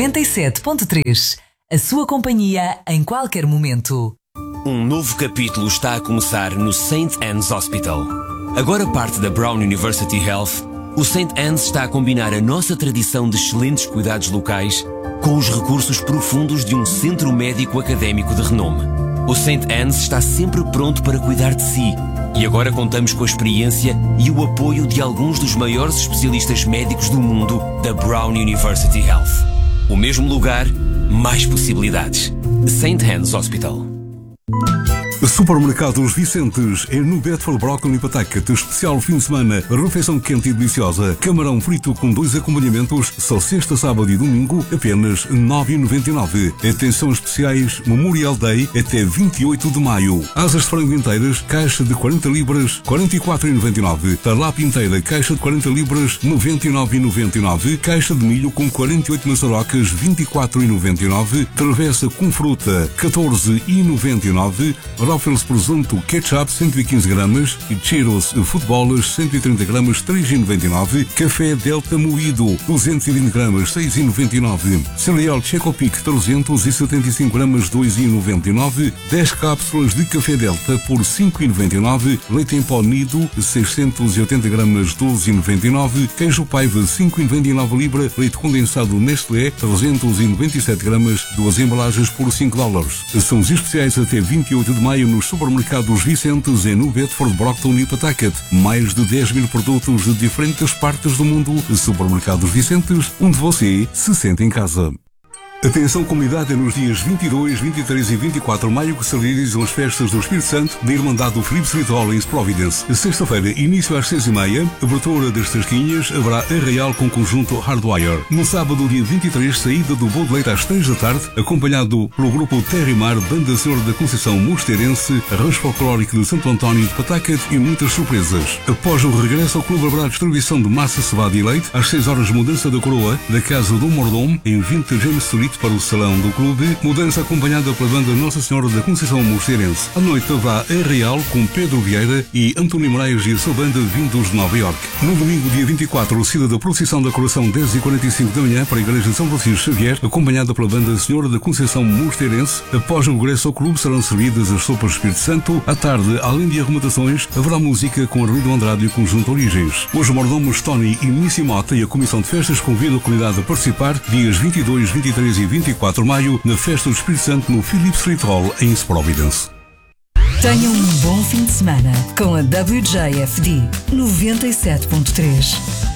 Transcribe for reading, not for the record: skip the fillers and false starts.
97.3. A sua companhia em qualquer momento. Um novo capítulo está a começar no St. Anne's Hospital. Agora parte da Brown University Health, o St. Anne's está a combinar a nossa tradição de excelentes cuidados locais com os recursos profundos de um centro médico académico de renome. O St. Anne's está sempre pronto para cuidar de si e agora contamos com a experiência e o apoio de alguns dos maiores especialistas médicos do mundo da Brown University Health. O mesmo lugar, mais possibilidades. St. Anne's Hospital. Supermercados Vicentes é no Bedford Brockton e Pawtucket. Especial fim de semana, refeição quente e deliciosa, camarão frito com 2 acompanhamentos, só sexta, sábado e domingo, apenas 9,99. Atenção especiais, Memorial Day até 28 de maio. Asas de frango inteiras, caixa de 40 libras, 44,99. Talápia inteira, caixa de 40 libras, 99,99. Caixa de milho com 48 maçarocas, 24,99. Travessa com fruta, 14,99. Ruffles presunto ketchup 115 gramas e Cheetos futebolas 130 gramas 3,99. Café Delta moído 220 gramas 6,99. Cereal Checopic 375 gramas 2,99. 10 cápsulas de café Delta por 5,99. Leite em pó Nido 680 gramas 12,99. Queijo Paiva 5,99 libra. Leite condensado Nestlé 397 gramas, 2 embalagens por $5. São os especiais até 28 de maio nos supermercados Vicentes em no Bedford, Brockton e Pawtucket. Mais de 10 mil produtos de diferentes partes do mundo. Supermercados Vicentes, onde você se sente em casa. Atenção comunidade, é nos dias 22, 23 e 24 de maio que se realizam as festas do Espírito Santo da Irmandade do Philip Street Hall em Providence. Sexta-feira, início às 6h30, abertura das Tasquinhas, haverá arraial com conjunto Hardwire. No sábado, dia 23, saída do Bom de Leite às 3 da tarde, acompanhado pelo grupo Terra e Mar, Banda Senhora da Conceição Mosteirense, Arranjo Folclórico de Santo António de Pawtucket e muitas surpresas. Após o regresso ao clube, haverá distribuição de massa, cevada e leite. Às 6 horas, mudança da coroa da Casa do Mordomo em 20 James Street para o salão do clube, mudança acompanhada pela banda Nossa Senhora da Conceição Mosteirense. À noite haverá arraial com Pedro Vieira e António Moraes e a sua banda vindos de Nova York. No domingo, dia 24, saída da procissão da Coração 10h45 da manhã para a Igreja de São Francisco Xavier, acompanhada pela banda Senhora da Conceição Mosteirense. Após o regresso ao clube, serão servidas as sopas Espírito Santo. À tarde, além de arrematações, haverá música com Arlindo Andrade e o Conjunto Origens. Os mordomos Tony e Missy Mota e a Comissão de Festas convidam a comunidade a participar dias 22, 23 e 24 de maio na Festa do Espírito Santo no Philip Street Hall em Providence. Tenha um bom fim de semana com a WJFD 97.3.